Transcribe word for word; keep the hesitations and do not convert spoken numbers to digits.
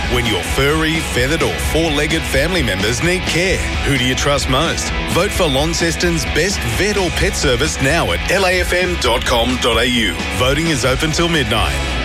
When your furry, feathered or four-legged family members need care, who do you trust most? Vote for Launceston's best vet or pet service now at l a f m dot com dot a u. Voting is open till midnight.